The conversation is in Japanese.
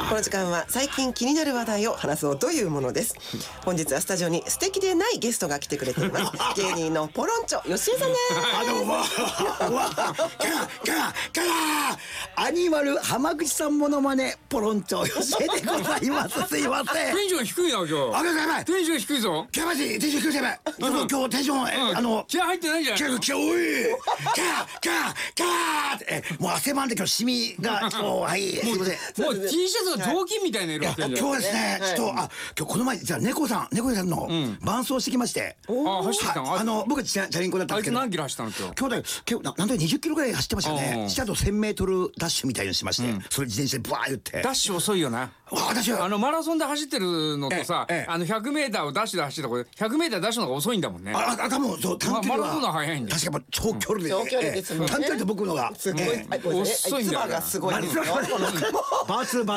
この時間は最近気になる話題を話そうというものです。本日はスタジオに素敵でないゲストが来てくれています。芸人のポロンチョ吉江さんです。 どうもアニマル浜口さんモノマネポロンチョ吉江でございます。すいません。 テンション低いな今日。 やばい。 テンション低いぞ。 キャバジーテンション低いじゃない。今日テンション気合入ってないじゃん。 おいもう汗ばんで今日シミがはいすいません。 もう T シャツが雑巾みたいな色してるじゃん。 今日ですねちょっと今日この前じゃあ猫さんの伴走してきまして。 走ってきたの？ 僕チャリンコだったんですけど。 あいつ何キロ走ったの今日？ 今日なんと20キロぐらい走ってましたよね。しあと1000メートルダッシュみたいにしまして、それ自転車でブワー言って。 ダッシュ遅いよな。 私はマラソンで走ってるのとさ、100メーターをダッシュで走ってたこれ100メーターダッシュの方が遅いんだもんね。 多分そう短距離はマラソンの早いんだよ。 確か長距離で。 長距離ですもんね。 短距離で僕のがすごい遅いんだよ。 妻がすごいんですよ。 バーツ